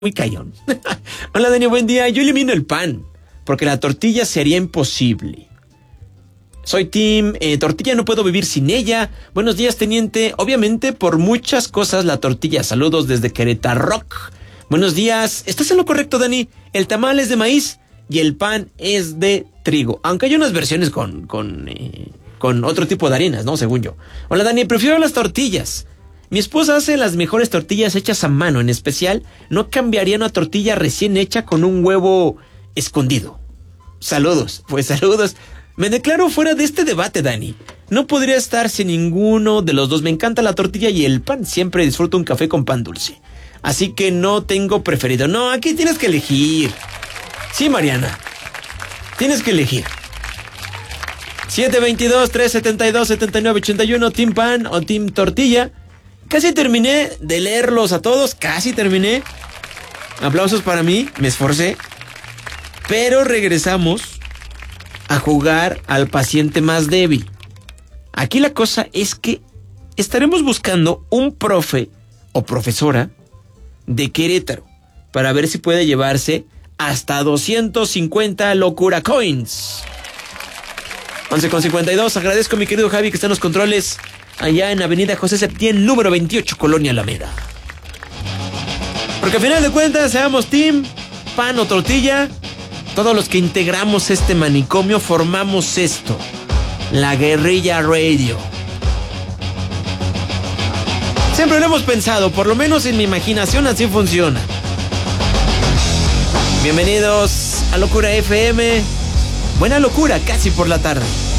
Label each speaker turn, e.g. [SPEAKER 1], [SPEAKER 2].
[SPEAKER 1] muy callón. Hola Dani, buen día. Yo elimino el pan, porque la tortilla sería imposible. Soy team tortilla, no puedo vivir sin ella. Buenos días, teniente. Obviamente, por muchas cosas, la tortilla. Saludos desde Querétaro. Buenos días. ¿Estás en lo correcto, Dani? El tamal es de maíz y el pan es de trigo. Aunque hay unas versiones con otro tipo de harinas, ¿no? Según yo. Hola, Dani. Prefiero las tortillas. Mi esposa hace las mejores tortillas hechas a mano. En especial, no cambiaría una tortilla recién hecha con un huevo escondido. Saludos. Pues saludos. Me declaro fuera de este debate, Dani. No podría estar sin ninguno de los dos. Me encanta la tortilla y el pan. Siempre disfruto un café con pan dulce. Así que no tengo preferido. No, aquí tienes que elegir. Sí, Mariana. Tienes que elegir. 722-372-7981. ¿Team pan o team tortilla? Casi terminé de leerlos a todos. Casi terminé. Aplausos para mí. Me esforcé. Pero regresamos a jugar al paciente más débil. Aquí la cosa es que estaremos buscando un profe o profesora de Querétaro para ver si puede llevarse hasta 250 locura coins. 11:52. Agradezco a mi querido Javi que está en los controles allá en Avenida José Septién, número 28, Colonia Alameda. Porque al final de cuentas, seamos team, pan o tortilla, todos los que integramos este manicomio formamos esto, la Guerrilla Radio. Siempre lo hemos pensado, por lo menos en mi imaginación así funciona. Bienvenidos a Locura FM. Buena locura, casi por la tarde.